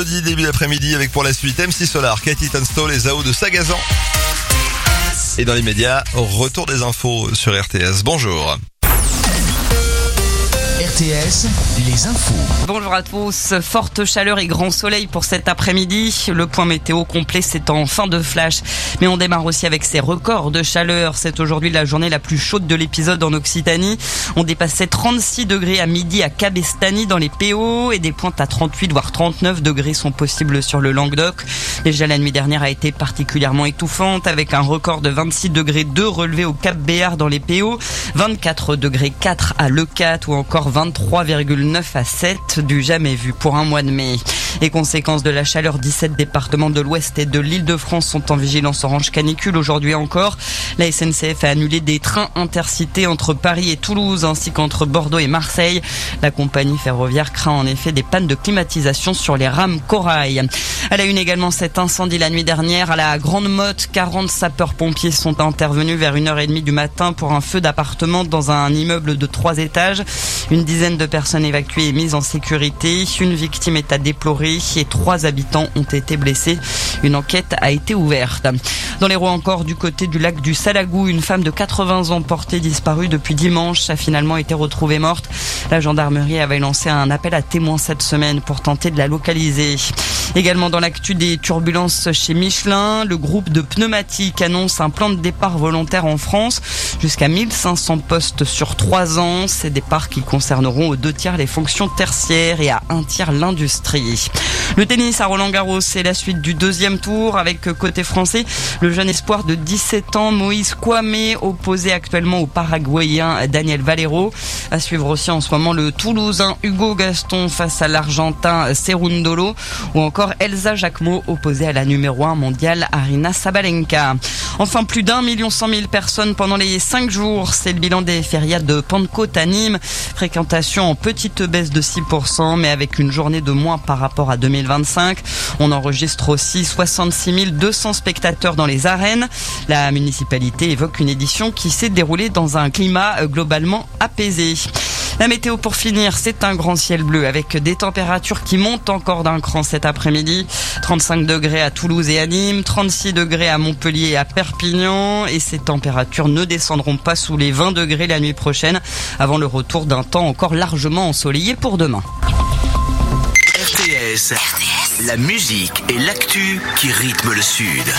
Début d'après-midi avec pour la suite MC Solar, Cathy Tunstall et Zao de Sagazan. Et dans les médias, retour des infos sur RTS. Bonjour. RTS, les infos. Bonjour à tous. Forte chaleur et grand soleil pour cet après-midi. Le point météo complet, c'est en fin de flash. Mais on démarre aussi avec ces records de chaleur. C'est aujourd'hui la journée la plus chaude de l'épisode en Occitanie. On dépassait 36 degrés à midi à Cabestany dans les PO et des pointes à 38 voire 39 degrés sont possibles sur le Languedoc. Déjà la nuit dernière a été particulièrement étouffante avec un record de 26 degrés 2 relevé au Cap Béar dans les PO, 24 degrés 4 à Leucate ou encore 23,9 à 7 du jamais vu pour un mois de mai. Et conséquence de la chaleur, 17 départements de l'Ouest et de l'Île-de-France sont en vigilance orange canicule aujourd'hui encore. La SNCF a annulé des trains intercités entre Paris et Toulouse ainsi qu'entre Bordeaux et Marseille. La compagnie ferroviaire craint en effet des pannes de climatisation sur les rames Corail. À la une également cet incendie la nuit dernière à la Grande Motte. 40 sapeurs-pompiers sont intervenus vers 1h30 du matin pour un feu d'appartement dans un immeuble de 3 étages. Une dizaine de personnes évacuées et mises en sécurité. Une victime est à déplorer et 3 habitants ont été blessés. Une enquête a été ouverte. Dans l'Hérault encore, du côté du lac du Salagou, une femme de 80 ans portée disparue depuis dimanche a finalement été retrouvée morte. La gendarmerie avait lancé un appel à témoins cette semaine pour tenter de la localiser. Également dans l'actu des turbulences chez Michelin, le groupe de pneumatiques annonce un plan de départ volontaire en France. Jusqu'à 1500 postes sur 3 ans. Ces départs qui concerneront aux 2 tiers les fonctions tertiaires et à 1 tiers l'industrie. Le tennis à Roland-Garros, c'est la suite du 2e tour avec côté français le jeune espoir de 17 ans Moïse Kouamé opposé actuellement au Paraguayen Daniel Valero. À suivre aussi en ce moment le Toulousain Hugo Gaston face à l'Argentin Cerundolo ou encore Elsa Jacquemot opposée à la numéro 1 mondiale Aryna Sabalenka. Enfin, plus d'1 100 000 personnes pendant les 5 jours. C'est le bilan des fériades de Pentecôte à Nîmes. Fréquentation en petite baisse de 6%, mais avec une journée de moins par rapport à 2025. On enregistre aussi 66 200 spectateurs dans les arènes. La municipalité évoque une édition qui s'est déroulée dans un climat globalement apaisé. La météo pour finir, c'est un grand ciel bleu avec des températures qui montent encore d'un cran cet après-midi. 35 degrés à Toulouse et à Nîmes, 36 degrés à Montpellier et à Perpignan. Et ces températures ne descendront pas sous les 20 degrés la nuit prochaine avant le retour d'un temps encore largement ensoleillé pour demain. RTS, la musique et l'actu qui rythment le Sud.